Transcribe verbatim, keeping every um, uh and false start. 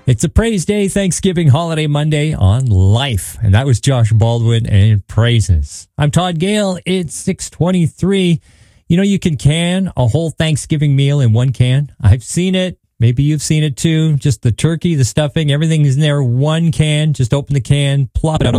It's a praise day, Thanksgiving holiday Monday on Life. And that was Josh Baldwin and Praises. I'm Todd Gale. It's six twenty-three. You know, you can can a whole Thanksgiving meal in one can. I've seen it. Maybe you've seen it too. Just the turkey, the stuffing, everything is in there. One can. Just open the can, plop it out.